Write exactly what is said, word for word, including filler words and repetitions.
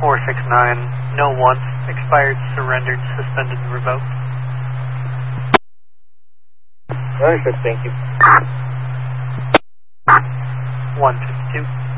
four six nine, no once, expired, surrendered, suspended, and revoked. Understood, thank you. one fifty-two.